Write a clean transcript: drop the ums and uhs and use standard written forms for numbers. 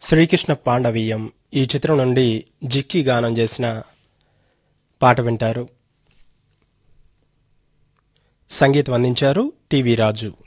శ్రీకృష్ణ పాండవీయం ఈ చిత్రం నుండి జిక్కి గానం చేసిన పాట వింటారు. సంగీతం అందించారు టివి రాజు.